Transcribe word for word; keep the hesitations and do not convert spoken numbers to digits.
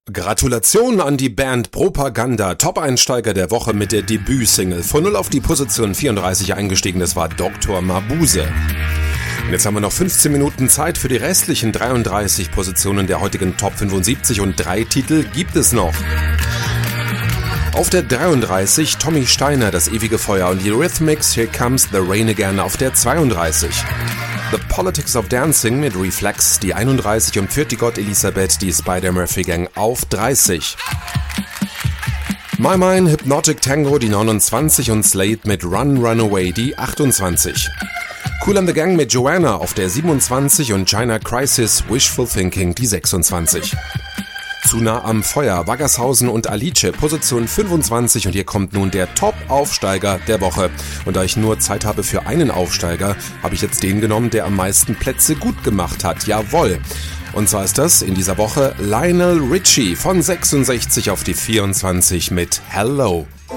Gratulation an die Band Propaganda, Top-Einsteiger der Woche mit der Debütsingle. Von null auf die Position vierunddreißig eingestiegen, das war Doktor Mabuse. Und jetzt haben wir noch fünfzehn Minuten Zeit für die restlichen dreiunddreißig Positionen der heutigen Top fünfundsiebzig und drei Titel gibt es noch. Auf der dreiunddreißig Tommy Steiner, Das ewige Feuer und die Rhythmics, Here Comes the Rain Again auf der zweiunddreißig. The Politics of Dancing mit Reflex, die einunddreißig und Pfirtigott Elisabeth, die Spider-Murphy Gang auf dreißig. My Mind Hypnotic Tango, die neunundzwanzig und Slade mit Run Run Away, die achtundzwanzig. Kool and the Gang mit Joanna auf der siebenundzwanzig und China Crisis Wishful Thinking, die sechsundzwanzig. Zu nah am Feuer, Waggershausen und Alice, Position fünfundzwanzig und hier kommt nun der Top-Aufsteiger der Woche. Und da ich nur Zeit habe für einen Aufsteiger, habe ich jetzt den genommen, der am meisten Plätze gut gemacht hat. Jawohl! Und zwar ist das in dieser Woche Lionel Richie von sechsundsechzig auf die vierundzwanzig mit Hello.